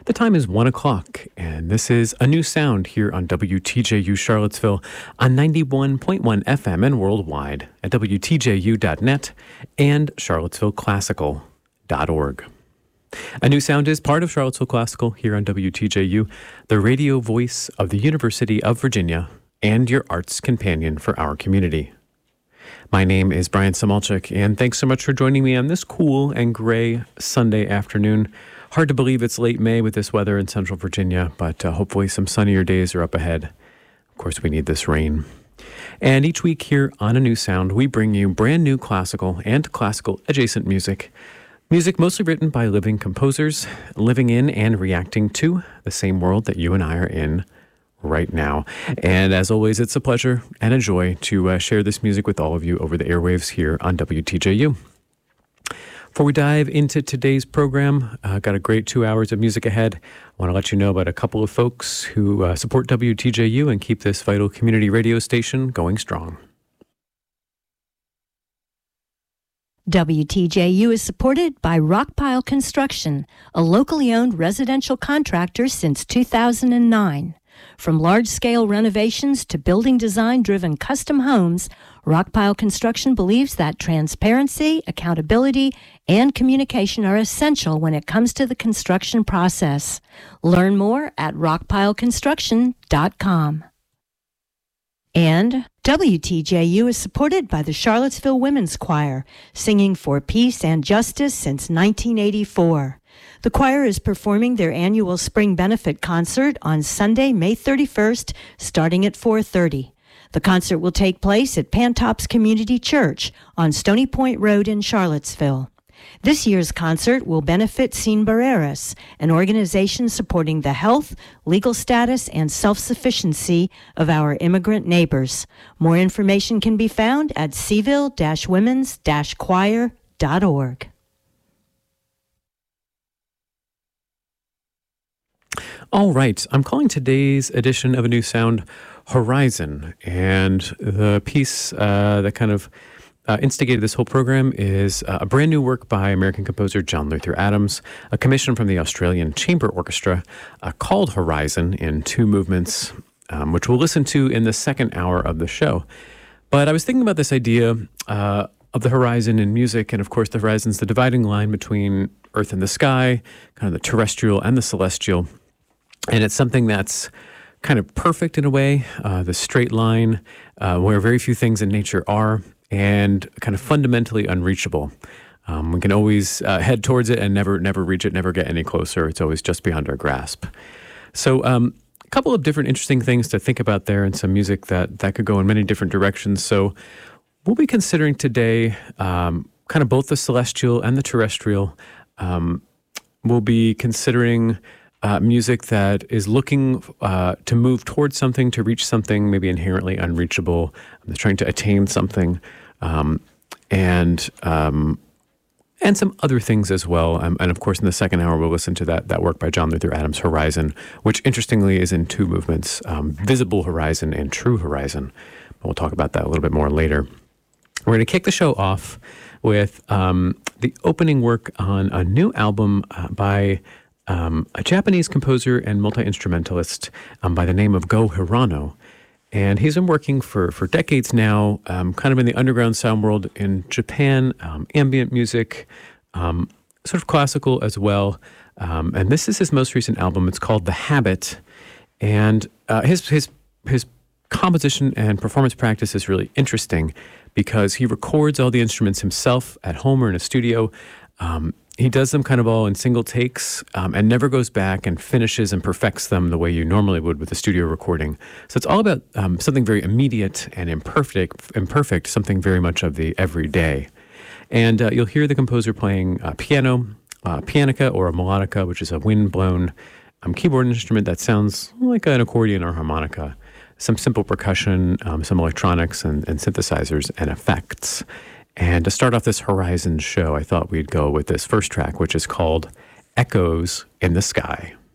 The time is 1 o'clock, and this is A New Sound here on WTJU Charlottesville on 91.1 FM and worldwide at WTJU.net and CharlottesvilleClassical.org. A New Sound is part of Charlottesville Classical here on WTJU, the radio voice of the University of Virginia and your arts companion for our community. My name is Brian Samalchik, and thanks so much for joining me on this cool and gray Sunday afternoon. Hard to believe it's late May with this weather in Central Virginia, but hopefully some sunnier days are up ahead. Of course, we need this rain. And each week here on A New Sound, we bring you brand new classical and classical adjacent music. Music mostly written by living composers, living in and reacting to the same world that you and I are in right now. And as always, it's a pleasure and a joy to share this music with all of you over the airwaves here on WTJU. Before we dive into today's program, got a great 2 hours of music ahead. I want to let you know about a couple of folks who support WTJU and keep this vital community radio station going strong. WTJU is supported by Rockpile Construction, a locally owned residential contractor since 2009. From large-scale renovations to building design-driven custom homes, Rockpile Construction believes that transparency, accountability, and communication are essential when it comes to the construction process. Learn more at rockpileconstruction.com. And WTJU is supported by the Charlottesville Women's Choir, singing for peace and justice since 1984. The choir is performing their annual spring benefit concert on Sunday, May 31st, starting at 4:30. The concert will take place at Pantops Community Church on Stony Point Road in Charlottesville. This year's concert will benefit Sin Barreras, an organization supporting the health, legal status, and self-sufficiency of our immigrant neighbors. More information can be found at seville-womens-choir.org. All right, I'm calling today's edition of A New Sound Horizon, and the piece that kind of instigated this whole program is a brand new work by American composer John Luther Adams, a commission from the Australian Chamber Orchestra called Horizon in 2 movements, which we'll listen to in the second hour of the show. But I was thinking about this idea of the horizon in music, and of course the horizon's the dividing line between earth and the sky, kind of the terrestrial and the celestial. And it's something that's kind of perfect in a way, the straight line, where very few things in nature are, and kind of fundamentally unreachable. We can always head towards it and never reach it, never get any closer. It's always just beyond our grasp. So a couple of different interesting things to think about there, and some music that could go in many different directions. So we'll be considering today kind of both the celestial and the terrestrial. We'll be considering music that is looking to move towards something, to reach something maybe inherently unreachable, trying to attain something, and some other things as well. And of course, in the second hour, we'll listen to that work by John Luther Adams, Horizon, which interestingly is in 2 movements, Visible Horizon and True Horizon. We'll talk about that a little bit more later. We're going to kick the show off with the opening work on a new album by a Japanese composer and multi-instrumentalist by the name of Go Hirano. And he's been working for decades now, kind of in the underground sound world in Japan, ambient music, sort of classical as well. And this is his most recent album. It's called The Habit. And his composition and performance practice is really interesting because he records all the instruments himself at home or in a studio. He does them kind of all in single takes and never goes back and finishes and perfects them the way you normally would with a studio recording. So it's all about something very immediate and imperfect, something very much of the everyday. And you'll hear the composer playing piano, pianica or a melodica, which is a wind-blown keyboard instrument that sounds like an accordion or harmonica, some simple percussion, some electronics and synthesizers and effects. And to start off this Horizon show, I thought we'd go with this first track, which is called Echoes in the Sky.